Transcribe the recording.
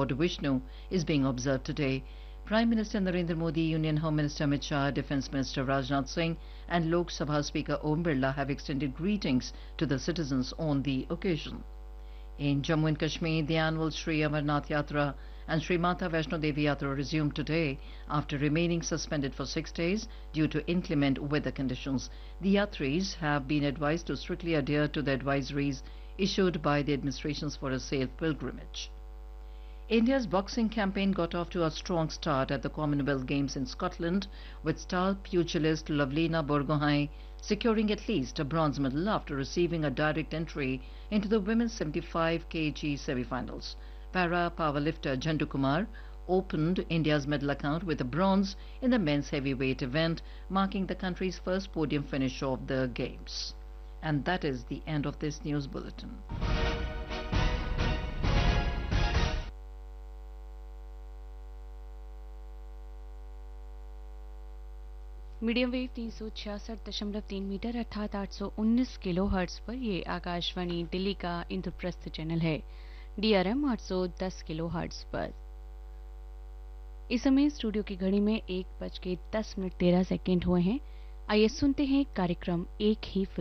Lord Vishnu is being observed today. Prime Minister Narendra Modi, Union Home Minister Amit Shah, Defence Minister Rajnath Singh and Lok Sabha Speaker Om Birla have extended greetings to the citizens on the occasion. In Jammu and Kashmir, the annual Sri Amarnath Yatra and Sri Mata Vaishno Devi Yatra resumed today after remaining suspended for 6 days due to inclement weather conditions. The Yatris have been advised to strictly adhere to the advisories issued by the administrations for a safe pilgrimage. India's boxing campaign got off to a strong start at the Commonwealth Games in Scotland, with star pugilist Lovlina Borgohain securing at least a bronze medal after receiving a direct entry into the women's 75 kg semi-finals. Para powerlifter Jandu Kumar opened India's medal account with a bronze in the men's heavyweight event, marking the country's first podium finish of the Games. And that is the end of this news bulletin. Medium wave 366.3 metre अर्थात 819 kilo hertz पर ये आकाशवाणी दिल्ली का Indraprastha channel है। DRM 810 kilo hertz पर। इस समय studio की घड़ी में 1:10 हुए हैं। आइए सुनते हैं कार्यक्रम एक ही फिल्म।